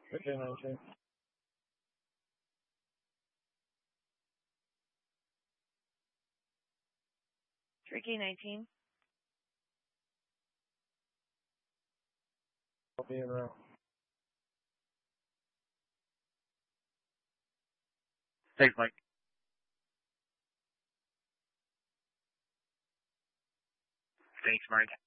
Okay, 19. Tricky 19. I'll be in route. Thanks, Mike. Thanks, Mike.